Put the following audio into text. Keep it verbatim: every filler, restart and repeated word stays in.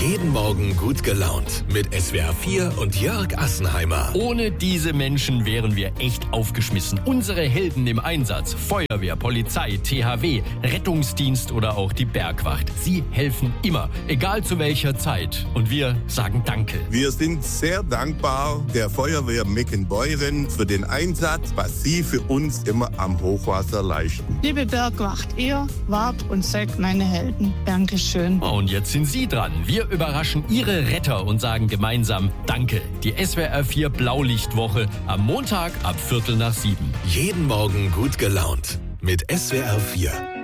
Jeden Morgen gut gelaunt mit S W R vier und Jörg Assenheimer. Ohne diese Menschen wären wir echt aufgeschmissen. Unsere Helden im Einsatz, Feuerwehr, Polizei, T H W, Rettungsdienst oder auch die Bergwacht. Sie helfen immer, egal zu welcher Zeit. Und wir sagen Danke. Wir sind sehr dankbar der Feuerwehr Meckenbeuren für den Einsatz, was sie für uns immer am Hochwasser leisten. Liebe Bergwacht, ihr wart und seid meine Helden. Dankeschön. Und jetzt sind Sie dran. Wir überraschen Ihre Retter und sagen gemeinsam Danke. Die S W R vier Blaulichtwoche am Montag ab Viertel nach sieben. Jeden Morgen gut gelaunt mit S W R vier.